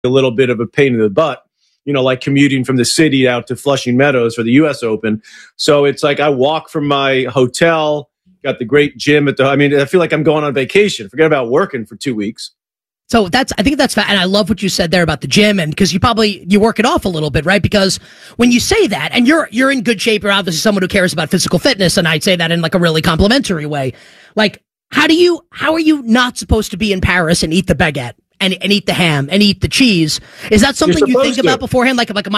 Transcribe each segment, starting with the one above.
a little bit of a pain in the butt, like commuting from the city out to Flushing Meadows for the U.S. Open. So it's like I walk from my hotel, got the great gym I feel like I'm going on vacation. Forget about working for 2 weeks. So I think that's, and I love what you said there about the gym, and because you work it off a little bit, right? Because when you say that, and you're in good shape, you're obviously someone who cares about physical fitness, and I'd say that in like a really complimentary way. Like, how are you not supposed to be in Paris and eat the baguette and eat the ham and eat the cheese? Is that something you think about beforehand?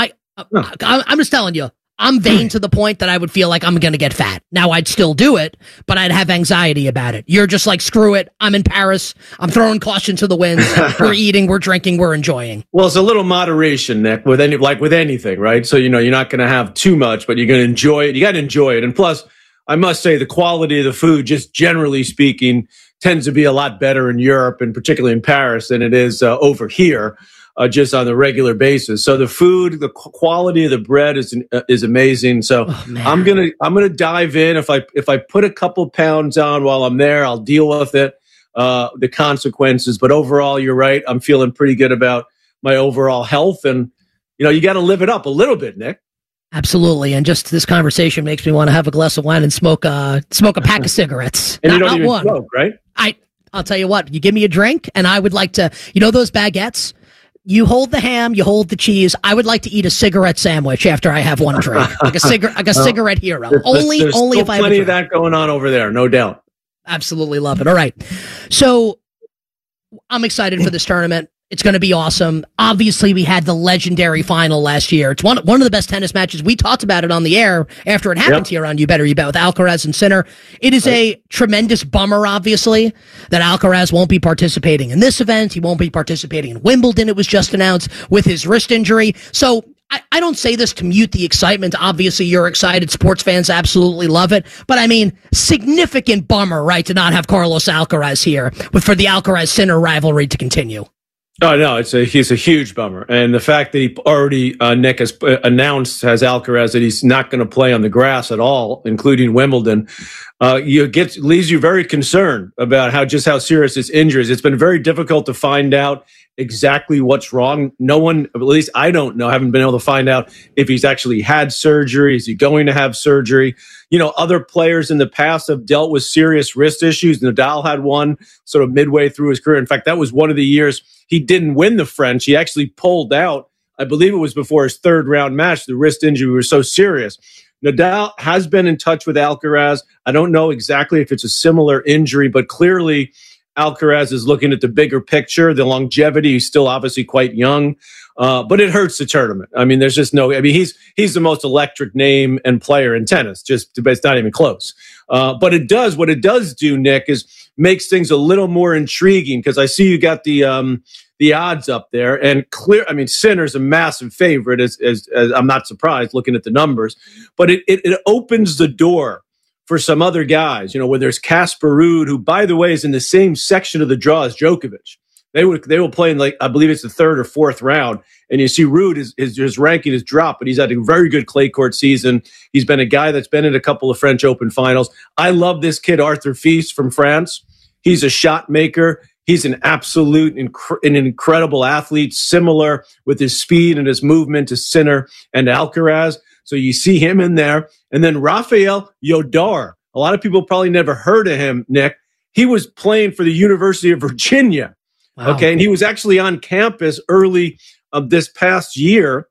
I'm just telling you, I'm vain to the point that I would feel like I'm going to get fat. Now, I'd still do it, but I'd have anxiety about it. You're just like, screw it. I'm in Paris. I'm throwing caution to the winds. We're eating, we're drinking, we're enjoying. Well, it's a little moderation, Nick, with anything, right? So, you're not going to have too much, but you're going to enjoy it. You got to enjoy it. And plus, I must say the quality of the food, just generally speaking, tends to be a lot better in Europe and particularly in Paris than it is over here. Just on a regular basis. So the food, the quality of the bread is amazing. So I'm gonna dive in. If I put a couple pounds on while I'm there, I'll deal with it, the consequences. But overall, you're right. I'm feeling pretty good about my overall health, and you got to live it up a little bit, Nick. Absolutely, and just this conversation makes me want to have a glass of wine and smoke a pack of cigarettes. And you don't even smoke, right? I'll tell you what. You give me a drink, and I would like to. Those baguettes. You hold the ham, you hold the cheese. I would like to eat a cigarette sandwich after I have one drink, like a cigarette hero. There's only if I have plenty of that going on over there, no doubt. Absolutely love it. All right, so I'm excited for this tournament. It's going to be awesome. Obviously, we had the legendary final last year. It's one of the best tennis matches. We talked about it on the air after it happened here on You Better You Bet with Alcaraz and Sinner. It is a tremendous bummer, obviously, that Alcaraz won't be participating in this event. He won't be participating in Wimbledon, it was just announced, with his wrist injury. So I don't say this to mute the excitement. Obviously, you're excited. Sports fans absolutely love it. But significant bummer, right, to not have Carlos Alcaraz here for the Alcaraz-Sinner rivalry to continue. Oh, no, he's a huge bummer. And the fact that he already, Nick, has announced, has Alcaraz, that he's not going to play on the grass at all, including Wimbledon, leaves you very concerned about how serious this injury is. It's been very difficult to find out exactly what's wrong. No one, at least I don't know, haven't been able to find out if he's actually had surgery. Is he going to have surgery? Other players in the past have dealt with serious wrist issues. Nadal had one sort of midway through his career. In fact, that was one of the years he didn't win the French. He actually pulled out. I believe it was before his third round match. The wrist injury was so serious. Nadal has been in touch with Alcaraz. I don't know exactly if it's a similar injury, but clearly Alcaraz is looking at the bigger picture, the longevity. He's still obviously quite young, but it hurts the tournament. There's just he's the most electric name and player in tennis. It's not even close. But what it does do, Nick, is makes things a little more intriguing, because I see you got the odds up there, and Sinner's a massive favorite, as I'm not surprised looking at the numbers, but it opens the door for some other guys, where there's Casper Ruud, who, by the way, is in the same section of the draw as Djokovic. They will play in, I believe it's the third or fourth round. And you see Ruud, his ranking has dropped, but he's had a very good clay court season. He's been a guy that's been in a couple of French Open finals. I love this kid, Arthur Fils from France. He's a shot maker. He's an absolute, an incredible athlete, similar with his speed and his movement to Sinner and Alcaraz. So you see him in there. And then Rafael Yodar. A lot of people probably never heard of him, Nick. He was playing for the University of Virginia. Wow. Okay. And he was actually on campus early of this past year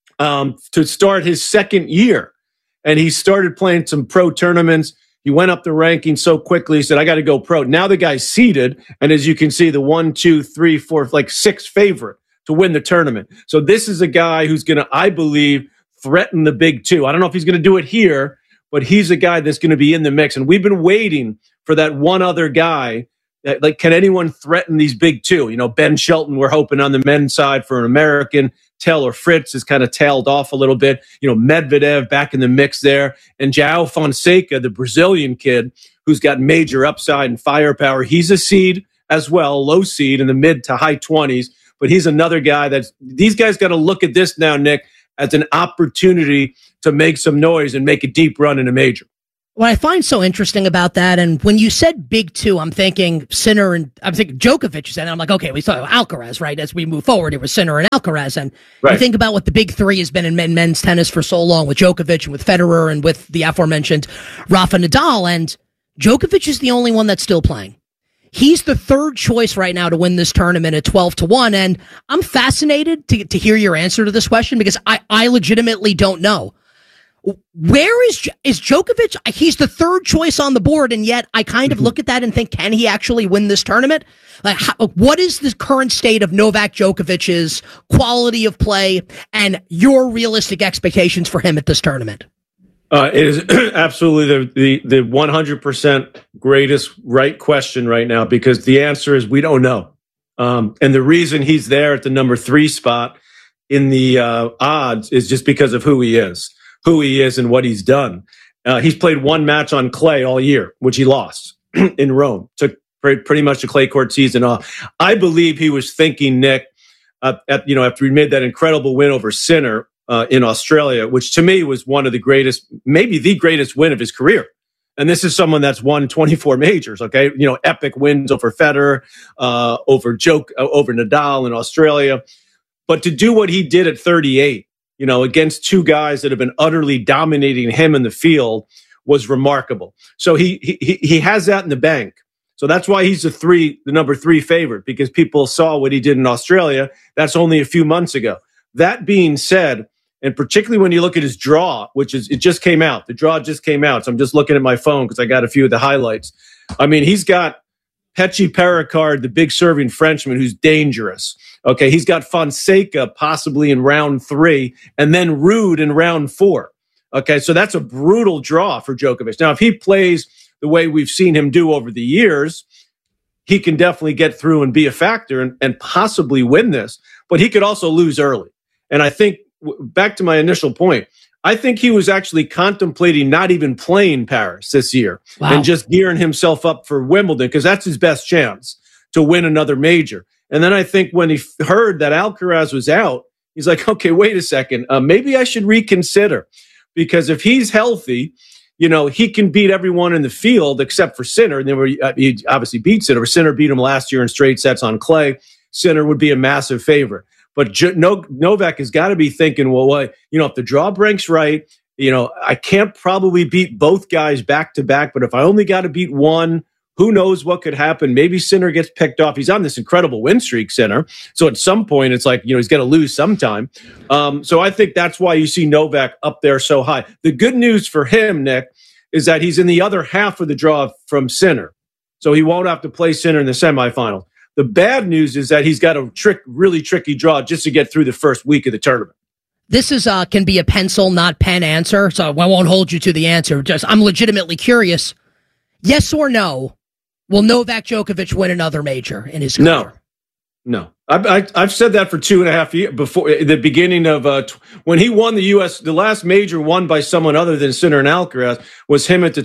to start his second year. And he started playing some pro tournaments. He went up the ranking so quickly. He said, I got to go pro. Now the guy's seeded. And as you can see, the 1, 2, 3, 4, sixth favorite to win the tournament. So this is a guy who's going to, I believe, threaten the big two. I don't know if he's going to do it here, but he's a guy that's going to be in the mix. And we've been waiting for that one other guy. Can anyone threaten these big two? Ben Shelton, we're hoping on the men's side for an American. Taylor Fritz has kind of tailed off a little bit. Medvedev back in the mix there. And João Fonseca, the Brazilian kid, who's got major upside and firepower. He's a seed as well, low seed in the mid to high 20s. But he's another guy these guys got to look at this now, Nick, as an opportunity to make some noise and make a deep run in a major. What I find so interesting about that, and when you said big two, I'm thinking Sinner and I'm thinking Djokovic, and I'm like, okay, we saw Alcaraz, right? As we move forward, it was Sinner and Alcaraz, and you think about what the big three has been in men's tennis for so long with Djokovic and with Federer and with the aforementioned Rafa Nadal, and Djokovic is the only one that's still playing. He's the third choice right now to win this tournament at 12-1, and I'm fascinated to hear your answer to this question because I legitimately don't know. Where is Djokovic? He's the third choice on the board, and yet I kind of look at that and think, can he actually win this tournament? Like, what is the current state of Novak Djokovic's quality of play and your realistic expectations for him at this tournament? It is absolutely the 100% greatest right question right now because the answer is we don't know. And the reason he's there at the number 3 spot in the odds is just because of who he is and what he's done. He's played one match on clay all year, which he lost in Rome. Took pretty much the clay court season off. I believe he was thinking, Nick, after he made that incredible win over Sinner in Australia, which to me was one of the greatest, maybe the greatest win of his career. And this is someone that's won 24 majors, okay? Epic wins over Federer, over Nadal in Australia. But to do what he did at 38, against two guys that have been utterly dominating him in the field was remarkable. So he has that in the bank. So that's why he's the number 3 favorite, because people saw what he did in Australia. That's only a few months ago. That being said, and particularly when you look at his draw, it just came out. The draw just came out. So I'm just looking at my phone because I got a few of the highlights. I mean, he's got Pechi Pericard, the big serving Frenchman, who's dangerous. Okay, he's got Fonseca possibly in round 3, and then Ruud in round 4. Okay, so that's a brutal draw for Djokovic. Now, if he plays the way we've seen him do over the years, he can definitely get through and be a factor and possibly win this. But he could also lose early. And I think, back to my initial point, I think he was actually contemplating not even playing Paris this year and just gearing himself up for Wimbledon because that's his best chance to win another major. And then I think when he heard that Alcaraz was out, he's like, okay, wait a second. Maybe I should reconsider because if he's healthy, he can beat everyone in the field except for Sinner. And then he obviously beat Sinner. Sinner beat him last year in straight sets on clay. Sinner would be a massive favorite. But Novak has got to be thinking, well, if the draw breaks right, I can't probably beat both guys back to back. But if I only got to beat one, who knows what could happen? Maybe Sinner gets picked off. He's on this incredible win streak, Sinner. So at some point, it's like, he's going to lose sometime. So I think that's why you see Novak up there so high. The good news for him, Nick, is that he's in the other half of the draw from Sinner. So he won't have to play Sinner in the semifinals. The bad news is that he's got a really tricky draw just to get through the first week of the tournament. This is can be a pencil, not pen answer, so I won't hold you to the answer. I'm legitimately curious. Yes or no, will Novak Djokovic win another major in his career? No. I've said that for 2.5 years before the beginning of when he won the last major won by someone other than Sinner and Alcaraz was him at the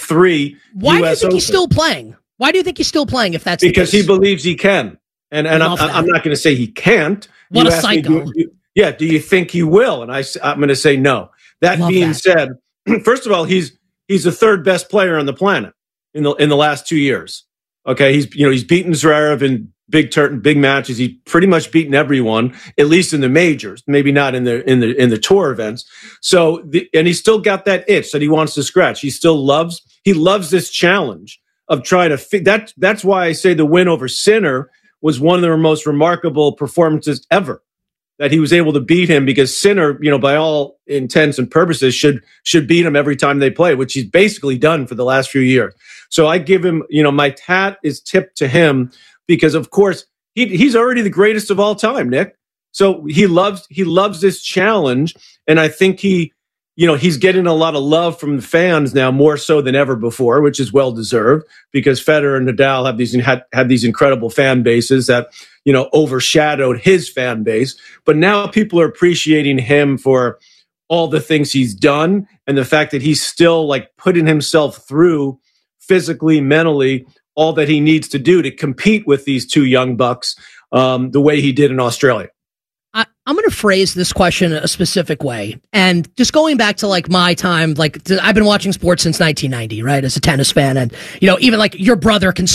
23 Why US do you think Open. He's still playing? Why do you think he's still playing if that's because he believes he can? And I'm not going to say he can't. What a psycho. Do you think he will? And I'm going to say no. That being said, first of all, he's the third best player on the planet in the last 2 years. Okay, he's beaten Zverev in big matches. He's pretty much beaten everyone, at least in the majors, maybe not in the tour events. So and he's still got that itch that he wants to scratch. He loves this challenge of trying to that's why I say the win over Sinner was one of the most remarkable performances ever. That he was able to beat him because Sinner, by all intents and purposes, should beat him every time they play, which he's basically done for the last few years. So I give him, my hat is tipped to him because, of course, he's already the greatest of all time, Nick. So he loves this challenge, and I think he's getting a lot of love from the fans now, more so than ever before, which is well deserved because Federer and Nadal have these incredible fan bases that overshadowed his fan base. But now people are appreciating him for all the things he's done and the fact that he's still putting himself through physically, mentally, all that he needs to do to compete with these two young bucks the way he did in Australia. I'm going to phrase this question a specific way. And just going back to like my time, like I've been watching sports since 1990, right? As a tennis fan. And, even like your brother can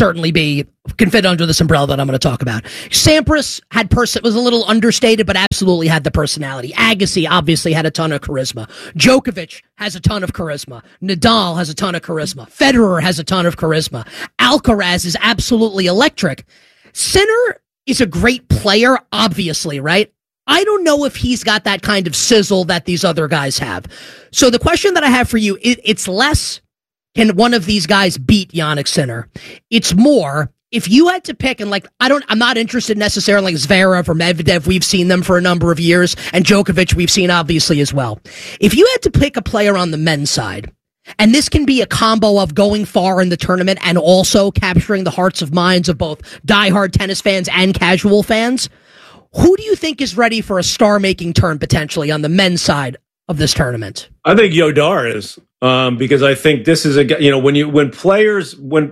fit under this umbrella that I'm going to talk about. Sampras was a little understated, but absolutely had the personality. Agassi obviously had a ton of charisma. Djokovic has a ton of charisma. Nadal has a ton of charisma. Federer has a ton of charisma. Alcaraz is absolutely electric. Sinner is a great player, obviously, right? I don't know if he's got that kind of sizzle that these other guys have. So the question that I have for you, it's less, can one of these guys beat Jannik Sinner? It's more, if you had to pick, and I'm not interested necessarily in Zverev or Medvedev. We've seen them for a number of years, and Djokovic we've seen obviously as well. If you had to pick a player on the men's side, and this can be a combo of going far in the tournament and also capturing the hearts and minds of both diehard tennis fans and casual fans, who do you think is ready for a star-making turn potentially on the men's side of this tournament? I think Yodar is, because I think this is when players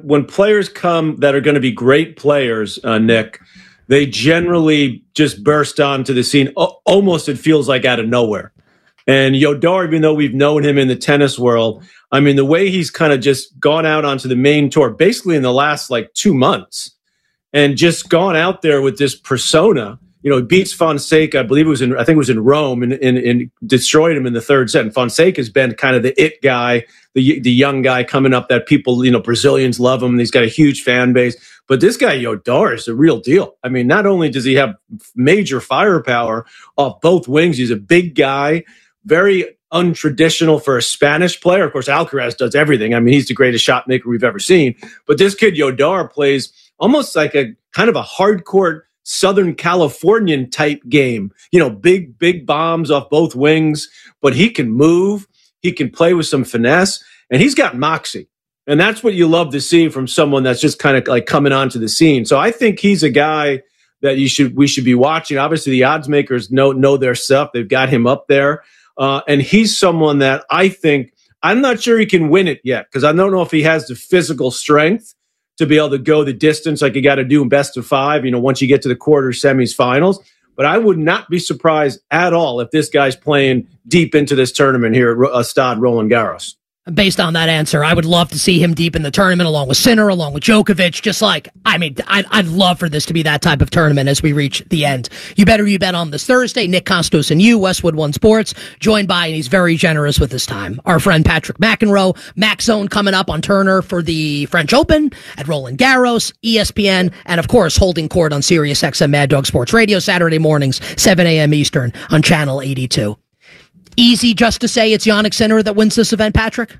come that are going to be great players, Nick, they generally just burst onto the scene. Almost, it feels like out of nowhere. And Yodar, even though we've known him in the tennis world, I mean, the way he's kind of just gone out onto the main tour, basically in the last 2 months, and just gone out there with this persona. He beats Fonseca, I believe it was in Rome, and destroyed him in the third set. And Fonseca's been kind of the it guy, the young guy coming up that people, Brazilians love him. And he's got a huge fan base. But this guy, Yodar, is the real deal. I mean, not only does he have major firepower off both wings, he's a big guy, very untraditional for a Spanish player. Of course, Alcaraz does everything. I mean, he's the greatest shot maker we've ever seen. But this kid, Yodar, plays almost like a kind of a hardcore Southern Californian type game, big bombs off both wings, but he can move, he can play with some finesse, and he's got moxie. And that's what you love to see from someone that's just kind of like coming onto the scene. So I think he's a guy that we should be watching. Obviously, the odds makers know their stuff. They've got him up there. And he's someone that I think, I'm not sure he can win it yet, because I don't know if he has the physical strength to be able to go the distance like you got to do in best of 5, once you get to the quarters, semis, finals. But I would not be surprised at all if this guy's playing deep into this tournament here at Stade Roland Garros. Based on that answer, I would love to see him deep in the tournament along with Sinner, along with Djokovic. I'd love for this to be that type of tournament as we reach the end. You better you bet on this Thursday. Nick Kostos and you, Westwood One Sports, joined by, and he's very generous with his time, our friend Patrick McEnroe. Max Zone coming up on Turner for the French Open at Roland Garros, ESPN, and of course holding court on Sirius XM Mad Dog Sports Radio Saturday mornings, 7 a.m. Eastern on Channel 82. Easy just to say it's Jannik Sinner that wins this event, Patrick?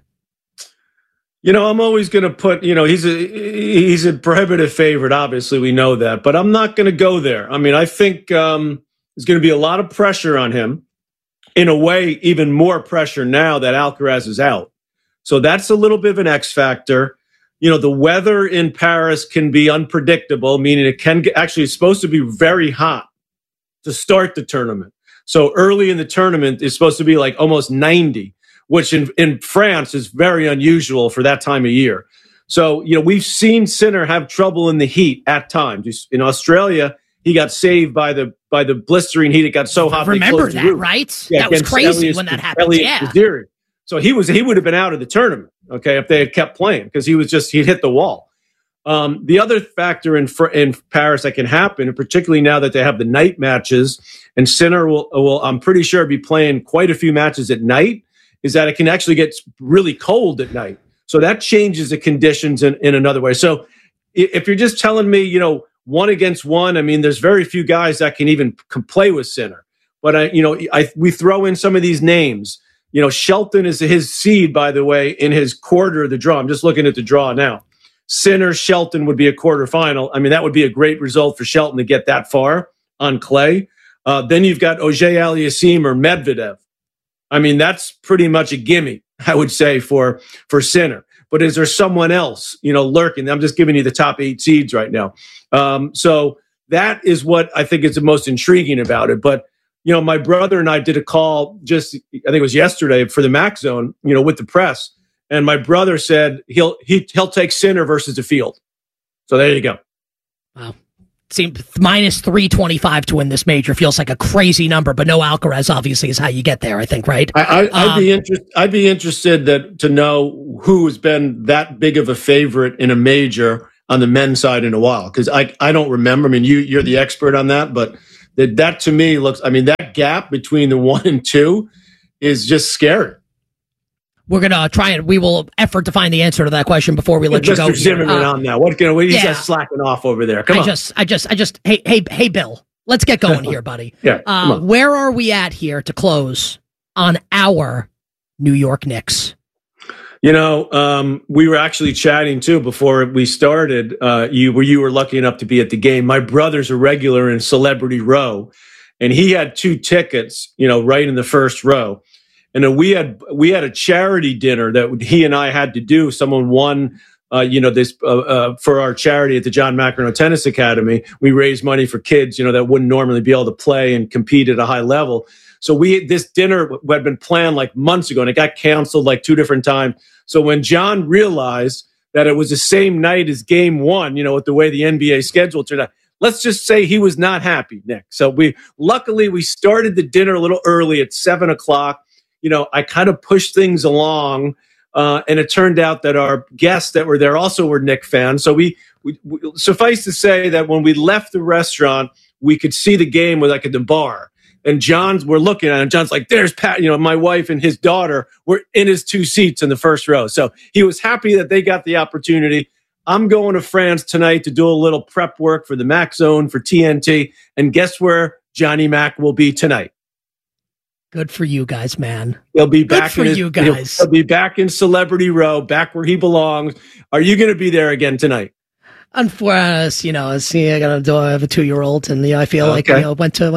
I'm always going to put, he's a prohibitive favorite. Obviously, we know that, but I'm not going to go there. I mean, I think there's going to be a lot of pressure on him. In a way, even more pressure now that Alcaraz is out. So that's a little bit of an X factor. The weather in Paris can be unpredictable, meaning it can actually, it's supposed to be very hot to start the tournament. So early in the tournament, it's supposed to be like almost 90, which in France is very unusual for that time of year. So, we've seen Sinner have trouble in the heat at times. In Australia, he got saved by the blistering heat. It got so hot. Remember that, right? Yeah, that was crazy when that happened. Yeah. So he would have been out of the tournament, okay, if they had kept playing, because he'd hit the wall. The other factor in Paris that can happen, and particularly now that they have the night matches, and Sinner will I'm pretty sure be playing quite a few matches at night, is that it can actually get really cold at night. So that changes the conditions in another way. So if you're just telling me, 1 against 1, I mean, there's very few guys that can play with Sinner. But we throw in some of these names. Shelton is his seed, by the way, in his quarter of the draw. I'm just looking at the draw now. Sinner, Shelton would be a quarterfinal. I mean, that would be a great result for Shelton to get that far on clay. Then you've got Auger-Aliassime or Medvedev. I mean, that's pretty much a gimme, I would say, for Sinner. But is there someone else, lurking? I'm just giving you the top 8 seeds right now. So that is what I think is the most intriguing about it. But, my brother and I did a call I think it was yesterday for the Max Zone, with the press. And my brother said he'll take Sinner versus the field. So there you go. Wow. seems minus 325 to win this major feels like a crazy number, but no Alcaraz obviously is how you get there, I think, right? I'd be interested to know who has been that big of a favorite in a major on the men's side in a while, because I don't remember. I mean, you're the expert on that, but that to me looks. I mean, that gap between the 1 and 2 is just scary. We're gonna try and we will effort to find the answer to that question before we let you go. Mr. Zimmerman on now. He's just slacking off over there. Come on. I just. Hey, Bill. Let's get going here, buddy. Yeah. Where are we at here to close on our New York Knicks? We were actually chatting too before we started. You were lucky enough to be at the game. My brother's a regular in Celebrity Row, and he had 2 tickets. Right in the first row. And then we had a charity dinner that he and I had to do. Someone won, this for our charity at the John McEnroe Tennis Academy. We raised money for kids, that wouldn't normally be able to play and compete at a high level. So this dinner had been planned like months ago, and it got canceled like 2 different times. So when John realized that it was the same night as Game 1, with the way the NBA schedule turned out, let's just say he was not happy, Nick. So luckily we started the dinner a little early at 7:00. I kind of pushed things along, and it turned out that our guests that were there also were Knick fans. So we suffice to say that when we left the restaurant, we could see the game with at the bar. And we're looking at it, and John's like, there's Pat, my wife and his daughter were in his 2 seats in the first row. So he was happy that they got the opportunity. I'm going to France tonight to do a little prep work for the Mac Zone for TNT. And guess where Johnny Mac will be tonight? Good for you guys, man. He'll be back you guys. He'll be back in Celebrity Row, back where he belongs. Are you going to be there again tonight? Unfortunately, I have a 2-year-old, and I feel like I gotta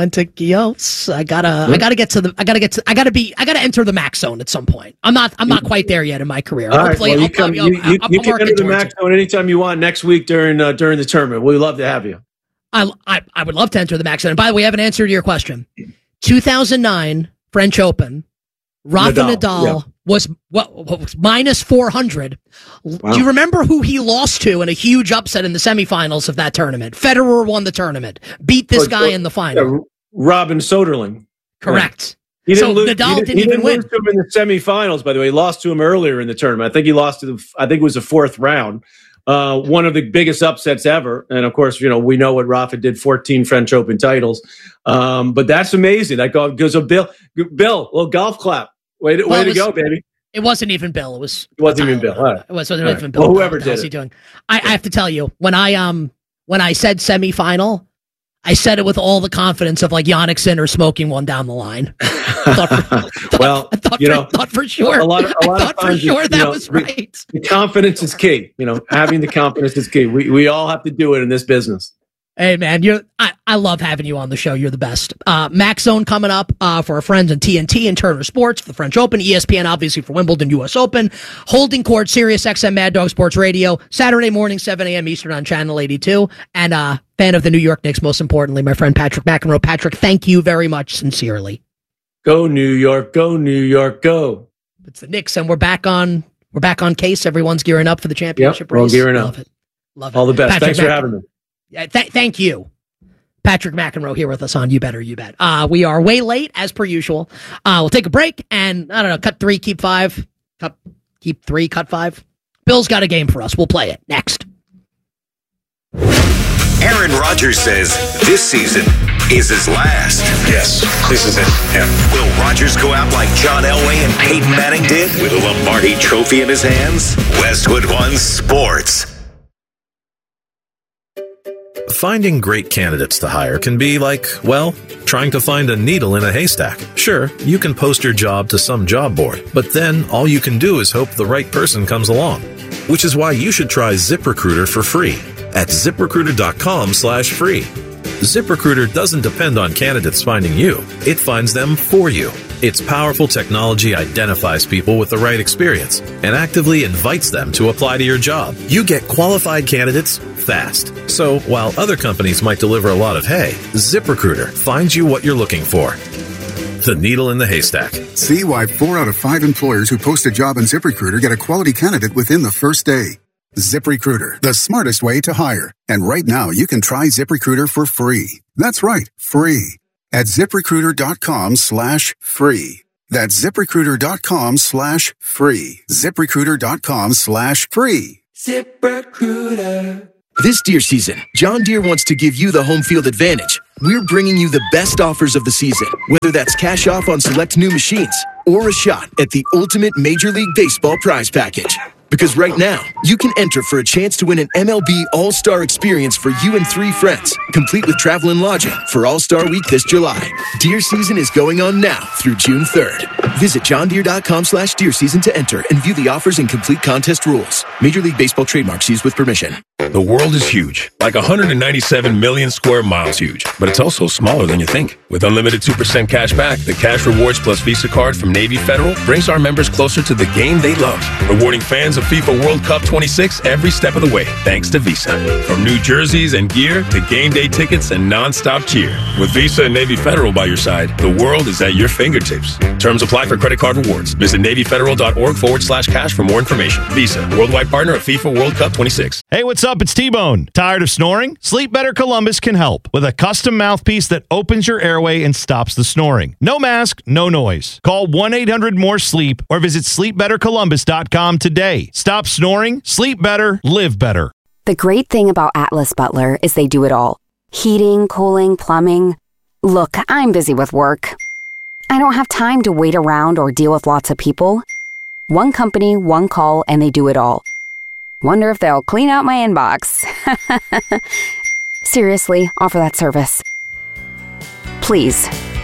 enter the Mac Zone at some point. I'm not quite there yet in my career. All right, you can enter the Mac Zone anytime you want next week during the tournament. We'd love to have you. I would love to enter the Mac Zone. And by the way, I have an answer to your question. 2009 French Open, Rafa Nadal was minus 400. Wow. Do you remember who he lost to in a huge upset in the semifinals of that tournament? Federer won the tournament, beat this guy in the final. Robin Soderling. Correct. He didn't Nadal didn't even win. Lose to him in the semifinals, by the way. He lost to him earlier in the tournament. I think he lost to it was the 4th round. One of the biggest upsets ever. And of course, we know what Rafa did, 14 French Open titles. But that's amazing. That goes a Bill, little golf clap. Way to go, baby. It wasn't even Bill. It wasn't even Bill. Right. It wasn't even Bill. Well, whoever did How's he doing? I have to tell you, when I said semifinal, I said it with all the confidence of like Yannick Sinner smoking one down the line. I thought for sure. That was right. The confidence is key. Having the confidence is key. We all have to do it in this business. Hey man, I love having you on the show. You're the best. Mac Zone coming up for our friends in TNT and Turner Sports for the French Open, ESPN obviously for Wimbledon, US Open, Holding Court, Sirius XM Mad Dog Sports Radio, Saturday morning 7 a.m. Eastern on Channel 82, and fan of the New York Knicks. Most importantly, my friend Patrick McEnroe. Patrick, thank you very much, sincerely. Go New York, go New York, go! It's the Knicks, and we're back on case. Everyone's gearing up for the championship race. We're all gearing up. Love it. All the best. Patrick Thanks for having me. Thank you. Patrick McEnroe here with us on You Better, You Bet. We are way late, as per usual. We'll take a break and, I don't know, cut 3, keep 5. Keep 3, cut 5. Bill's got a game for us. We'll play it next. Aaron Rodgers says this season is his last. Yes, this is it. Yeah. Will Rodgers go out like John Elway and Peyton Manning did with a Lombardi trophy in his hands? Westwood One Sports. Finding great candidates to hire can be like, well, trying to find a needle in a haystack. Sure, you can post your job to some job board, but then all you can do is hope the right person comes along. Which is why you should try ZipRecruiter for free at ZipRecruiter.com/free. ZipRecruiter doesn't depend on candidates finding you. It finds them for you. Its powerful technology identifies people with the right experience and actively invites them to apply to your job. You get qualified candidates fast. So while other companies might deliver a lot of hay, ZipRecruiter finds you what you're looking for. The needle in the haystack. See why 4 out of 5 employers who post a job on ZipRecruiter get a quality candidate within the first day. ZipRecruiter, the smartest way to hire. And right now, you can try ZipRecruiter for free. That's right, free. At ZipRecruiter.com/free. That's ZipRecruiter.com/free. ZipRecruiter.com/free. ZipRecruiter. This deer season, John Deere wants to give you the home field advantage. We're bringing you the best offers of the season, whether that's cash off on select new machines or a shot at the ultimate Major League Baseball prize package. Because right now, you can enter for a chance to win an MLB All-Star experience for you and 3 friends, complete with travel and lodging for All-Star Week this July. Deer season is going on now through June 3rd. Visit johndeere.com/deer season to enter and view the offers and complete contest rules. Major League Baseball trademarks used with permission. The world is huge, like 197 million square miles huge, but it's also smaller than you think. With unlimited 2% cash back, the Cash Rewards Plus Visa card from Navy Federal brings our members closer to the game they love, rewarding fans of FIFA World Cup 26 every step of the way, thanks to Visa. From new jerseys and gear to game day tickets and non-stop cheer. With Visa and Navy Federal by your side, the world is at your fingertips. Terms apply for credit card rewards. Visit NavyFederal.org/cash for more information. Visa, worldwide partner of FIFA World Cup 26. Hey, what's up? It's T-Bone. Tired of snoring? Sleep Better Columbus can help with a custom mouthpiece that opens your airway and stops the snoring. No mask, no noise. Call 1-800-MORE-SLEEP or visit sleepbettercolumbus.com today. Stop snoring, sleep better, live better. The great thing about Atlas Butler is they do it all. Heating, cooling, plumbing. Look, I'm busy with work. I don't have time to wait around or deal with lots of people. One company, one call, and they do it all. Wonder if they'll clean out my inbox. Seriously, offer that service. Please.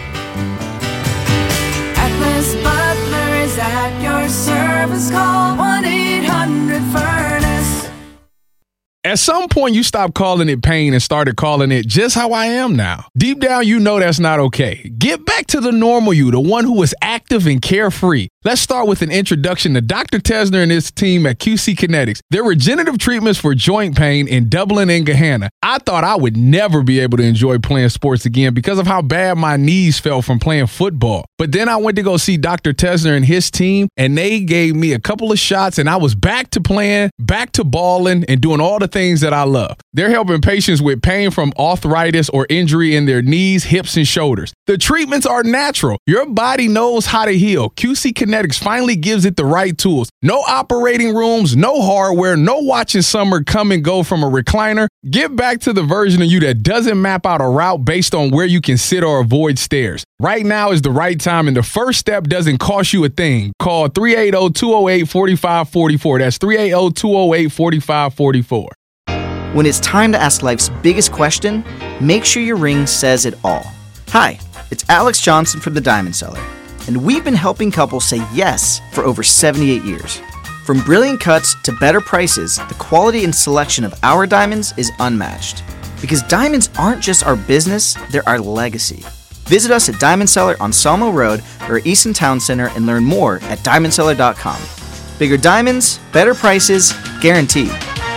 Atlas Butler is at your service. Call 1-800-FURNACE. At some point, you stopped calling it pain and started calling it just how I am now. Deep down, you know that's not okay. Get back to the normal you, the one who is active and carefree. Let's start with an introduction to Dr. Tesner and his team at QC Kinetics. Their regenerative treatments for joint pain in Dublin and Gahanna. I thought I would never be able to enjoy playing sports again because of how bad my knees felt from playing football. But then I went to go see Dr. Tesner and his team, and they gave me a couple of shots, and I was back to playing, back to balling, and doing all the things that I love. They're helping patients with pain from arthritis or injury in their knees, hips, and shoulders. The treatments are natural. Your body knows how to heal. QC Kinetics finally gives it the right tools. No operating rooms, no hardware, no watching summer come and go from a recliner. Get back to the version of you that doesn't map out a route based on where you can sit or avoid stairs. Right now is the right time, and the first step doesn't cost you a thing. Call 380-208-4544. That's 380-208-4544. When it's time to ask life's biggest question, make sure your ring says it all. Hi, it's Alex Johnson from The Diamond Seller, and we've been helping couples say yes for over 78 years. From brilliant cuts to better prices, the quality and selection of our diamonds is unmatched. Because diamonds aren't just our business, they're our legacy. Visit us at Diamond Seller on Sawmill Road or Easton Town Center and learn more at diamondseller.com. Bigger diamonds, better prices, guaranteed.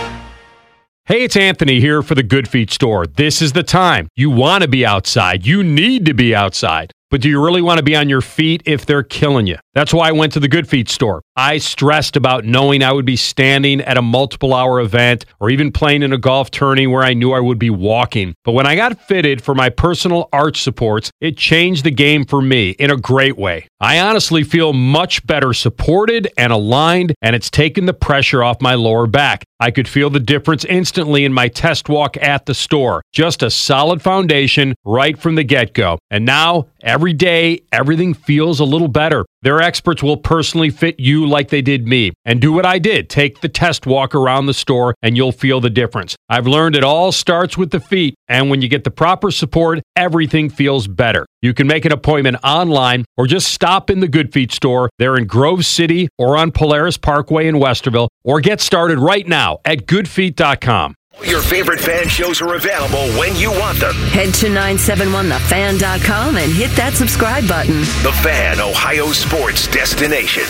Hey, it's Anthony here for the Good Feet store. This is the time. You want to be outside. You need to be outside. But do you really want to be on your feet if they're killing you? That's why I went to the Good Feet store. I stressed about knowing I would be standing at a multiple-hour event or even playing in a golf tourney where I knew I would be walking. But when I got fitted for my personal arch supports, it changed the game for me in a great way. I honestly feel much better supported and aligned, and it's taken the pressure off my lower back. I could feel the difference instantly in my test walk at the store. Just a solid foundation right from the get-go. And now, every day, everything feels a little better. Their experts will personally fit you like they did me. And do what I did. Take the test walk around the store and you'll feel the difference. I've learned it all starts with the feet. And when you get the proper support, everything feels better. You can make an appointment online or just stop in the Good Feet store. They're in Grove City or on Polaris Parkway in Westerville. Or get started right now at goodfeet.com. Your favorite fan shows are available when you want them. Head to 971thefan.com and hit that subscribe button. The Fan, Ohio sports destination.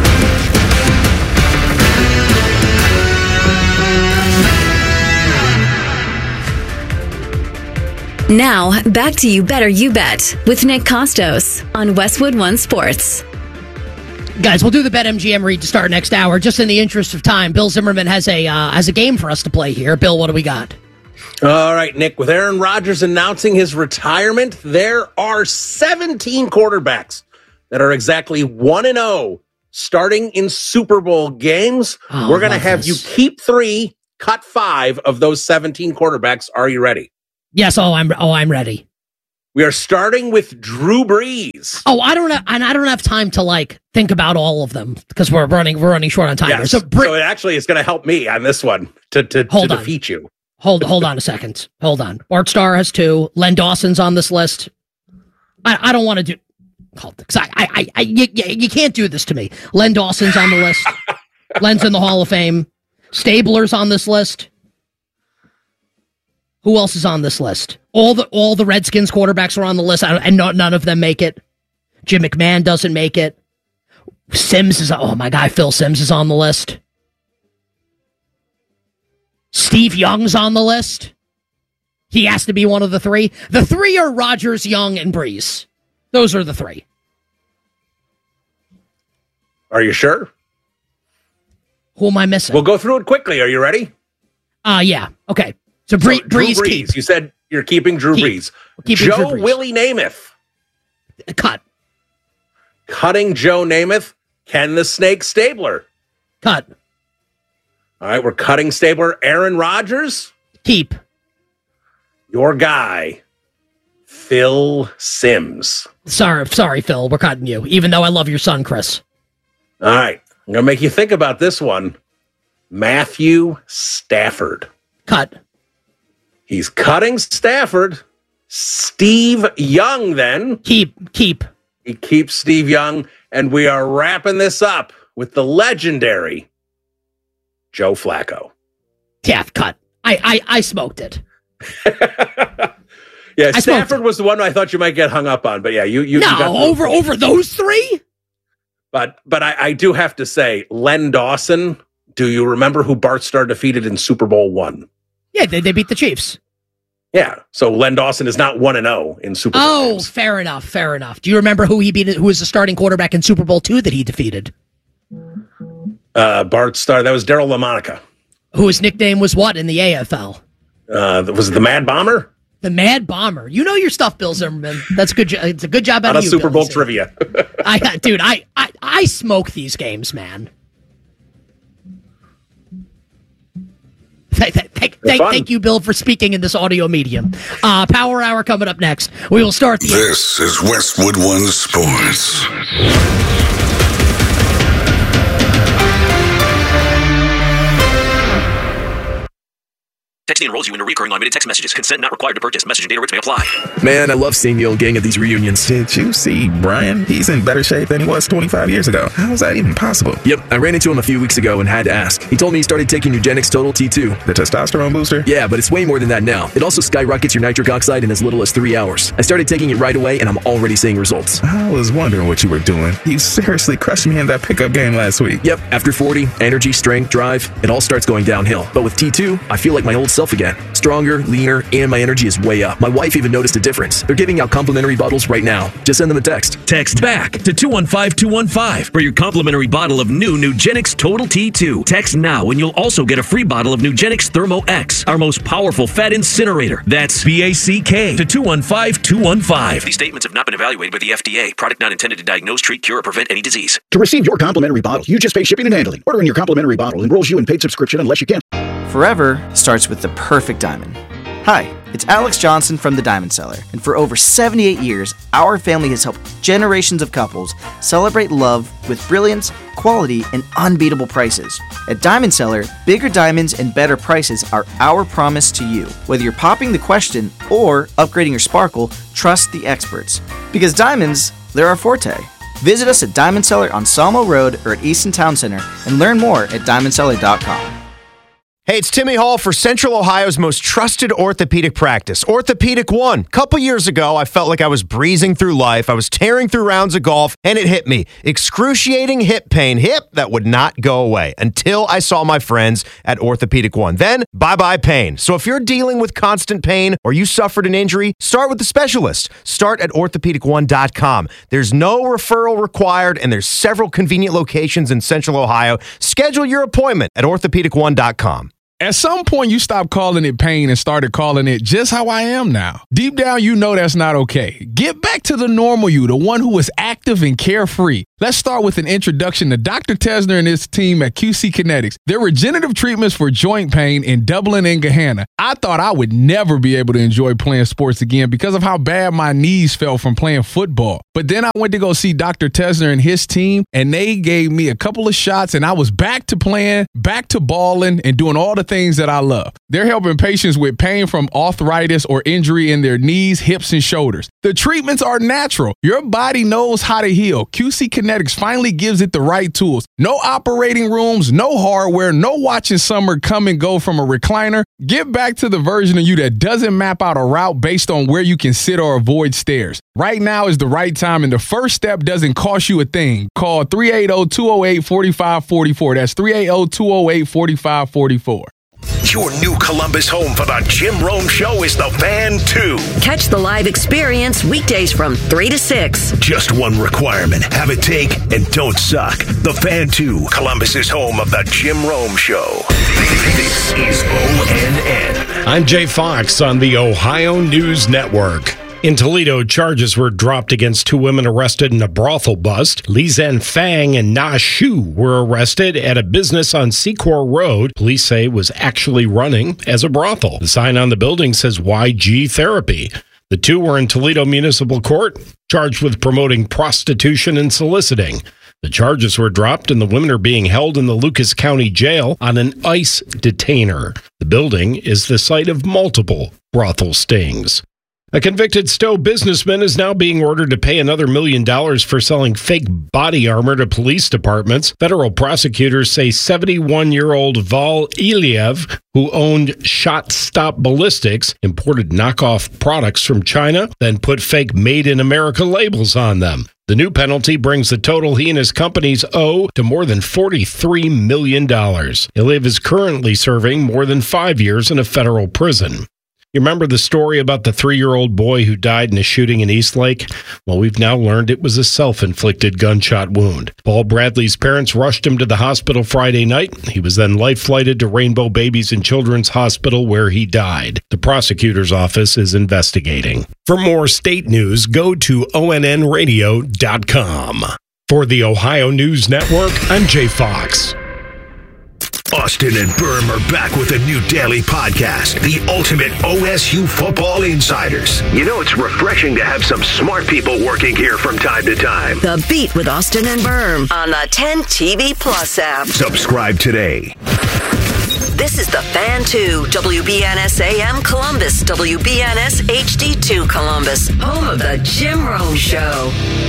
Now, back to You Better You Bet with Nick Costos on Westwood One Sports. Guys, we'll do the BetMGM read to start next hour. Just in the interest of time, Bill Zimmerman has a game for us to play here. Bill, what do we got? All right, Nick, with Aaron Rodgers announcing his retirement, there are 17 quarterbacks that are exactly 1-0 starting in Super Bowl games. We're going to have you keep 3, cut 5 of those 17 quarterbacks. Are you ready? Yes, I'm ready. We are starting with Drew Brees. I don't have time to think about all of them because we're running short on time. Yes. So it actually is going to help me on this one to defeat you. Hold on a second. Hold on. Bart Starr has 2. Len Dawson's on this list. I don't want to do. You can't do this to me. Len Dawson's on the list. Len's in the Hall of Fame. Stabler's on this list. Who else is on this list? All the Redskins quarterbacks are on the list, and none of them make it. Jim McMahon doesn't make it. Sims is. Oh, my guy Phil Sims is on the list. Steve Young's on the list. He has to be one of the 3. The 3 are Rodgers, Young, and Brees. Those are the 3. Are you sure? Who am I missing? We'll go through it quickly. Are you ready? Yeah. Okay. So Brees keep. You said you're keeping Drew Brees. Joe Willie Namath. Cut. Cutting Joe Namath. Ken the Snake Stabler. Cut. All right, we're cutting Stabler. Aaron Rodgers. Keep. Your guy, Phil Sims. Sorry, Phil. We're cutting you, even though I love your son, Chris. All right. I'm going to make you think about this one. Matthew Stafford. Cut. He's cutting Stafford. Steve Young, then. Keep. He keeps Steve Young. And we are wrapping this up with the legendary Joe Flacco. Yeah, cut. I smoked it. Yeah, Stafford was the one I thought you might get hung up on. But yeah, you got over those 3? But I do have to say, Len Dawson, do you remember who Bart Starr defeated in Super Bowl 1? Yeah, they beat the Chiefs. Yeah, so Len Dawson is not 1-0 in Super Bowl games. Fair enough. Do you remember who he beat? Who was the starting quarterback in Super Bowl 2 that he defeated? Bart Starr. That was Daryl LaMonica. Whose nickname was what in the AFL? Was it the Mad Bomber? The Mad Bomber. You know your stuff, Bill Zimmerman. That's good. It's a good job out of you. Super Bowl trivia. I smoke these games, man. Thank you, Bill, for speaking in this audio medium. Power Hour coming up next. We will start. This is Westwood One Sports. Texting enrolls you in a recurring unlimited text messages. Consent not required to purchase. Message and data rates may apply. Man, I love seeing the old gang at these reunions. Did you see Brian? He's in better shape than he was 25 years ago. How is that even possible? Yep, I ran into him a few weeks ago and had to ask. He told me he started taking Nugenix Total T2. The testosterone booster? Yeah, but it's way more than that now. It also skyrockets your nitric oxide in as little as 3 hours. I started taking it right away and I'm already seeing results. I was wondering what you were doing. You seriously crushed me in that pickup game last week. Yep, after 40, energy, strength, drive, it all starts going downhill. But with T2, I feel like my old self again. Stronger, leaner, and my energy is way up. My wife even noticed a difference. They're giving out complimentary bottles right now. Just send them a text. Text BACK to 215-215 for your complimentary bottle of new Nugenix Total T2. Text now and you'll also get a free bottle of Nugenix Thermo X, our most powerful fat incinerator. That's BACK to 215-215. These statements have not been evaluated by the FDA. Product not intended to diagnose, treat, cure, or prevent any disease. To receive your complimentary bottle, you just pay shipping and handling. Ordering your complimentary bottle enrolls you in paid subscription unless you can. Forever starts with the perfect diamond. Hi, it's Alex Johnson from The Diamond Seller, and for over 78 years, our family has helped generations of couples celebrate love with brilliance, quality, and unbeatable prices. At Diamond Seller, bigger diamonds and better prices are our promise to you. Whether you're popping the question or upgrading your sparkle, trust the experts. Because diamonds, they're our forte. Visit us at Diamond Seller on Salmo Road or at Easton Town Center and learn more at diamondseller.com. Hey, it's Timmy Hall for Central Ohio's most trusted orthopedic practice, Orthopedic One. Couple years ago, I felt like I was breezing through life. I was tearing through rounds of golf, and it hit me. Excruciating hip pain. Hip that would not go away until I saw my friends at Orthopedic One. Then, bye-bye pain. So if you're dealing with constant pain or you suffered an injury, start with the specialist. Start at orthopedic1.com. There's no referral required, and there's several convenient locations in Central Ohio. Schedule your appointment at orthopedic1.com. At some point, you stopped calling it pain and started calling it just how I am now. Deep down, you know that's not okay. Get back to the normal you, the one who is active and carefree. Let's start with an introduction to Dr. Tesner and his team at QC Kinetics. Their regenerative treatments for joint pain in Dublin and Gahanna. I thought I would never be able to enjoy playing sports again because of how bad my knees felt from playing football. But then I went to go see Dr. Tesner and his team, and they gave me a couple of shots, and I was back to playing, back to balling, and doing all the things that I love. They're helping patients with pain from arthritis or injury in their knees, hips, and shoulders. The treatments are natural. Your body knows how to heal. QC Kinetics finally gives it the right tools. No operating rooms, no hardware, no watching summer come and go from a recliner. Get back to the version of you that doesn't map out a route based on where you can sit or avoid stairs. Right now is the right time, and the first step doesn't cost you a thing. Call 380-208-4544. That's 380-208-4544. Your new Columbus home for the Jim Rome Show is the Fan 2. Catch the live experience weekdays from 3 to 6. Just one requirement. Have it take and don't suck. The Fan 2, Columbus's home of the Jim Rome Show. This is ONN. I'm Jay Fox on the Ohio News Network. In Toledo, charges were dropped against two women arrested in a brothel bust. Li Zhen Fang and Na Shu were arrested at a business on Secor Road. Police say it was actually running as a brothel. The sign on the building says YG Therapy. The two were in Toledo Municipal Court, charged with promoting prostitution and soliciting. The charges were dropped, and the women are being held in the Lucas County Jail on an ICE detainer. The building is the site of multiple brothel stings. A convicted Stowe businessman is now being ordered to pay another $1 million for selling fake body armor to police departments. Federal prosecutors say 71-year-old Val Iliev, who owned Shot Stop Ballistics, imported knockoff products from China, then put fake Made in America labels on them. The new penalty brings the total he and his companies owe to more than $43 million. Iliev is currently serving more than 5 years in a federal prison. You remember the story about the 3-year-old boy who died in a shooting in Eastlake? Well, we've now learned it was a self-inflicted gunshot wound. Paul Bradley's parents rushed him to the hospital Friday night. He was then life-flighted to Rainbow Babies and Children's Hospital, where he died. The prosecutor's office is investigating. For more state news, go to onnradio.com. For the Ohio News Network, I'm Jay Fox. Austin and Berm are back with a new daily podcast, the ultimate OSU football insiders. You know, it's refreshing to have some smart people working here from time to time. The Beat with Austin and Berm on the 10 TV Plus app. Subscribe today. This is the Fan 2, WBNS AM Columbus, WBNS HD2 Columbus, home of the Jim Rome Show.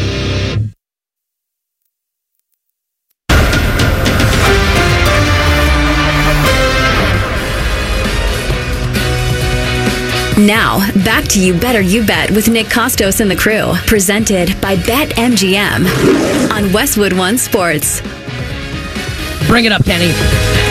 Now, back to You Better You Bet with Nick Costos and the crew. Presented by BetMGM on Westwood One Sports. Bring it up, Kenny.